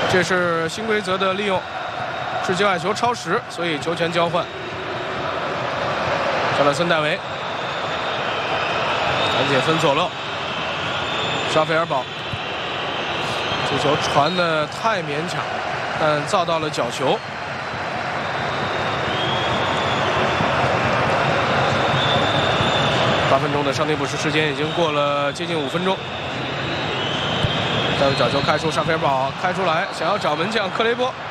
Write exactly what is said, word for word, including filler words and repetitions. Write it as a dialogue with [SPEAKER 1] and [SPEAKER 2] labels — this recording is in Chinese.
[SPEAKER 1] 这是新规则的利用，是界外球超时，所以球权交换。乔纳森·戴维，赶紧分左路，沙菲尔堡，这球传的太勉强，但造到了角球。八分钟的伤停补时时间已经过了接近五分钟。再有角球开出，沙菲尔堡开出来，想要找门将克雷波。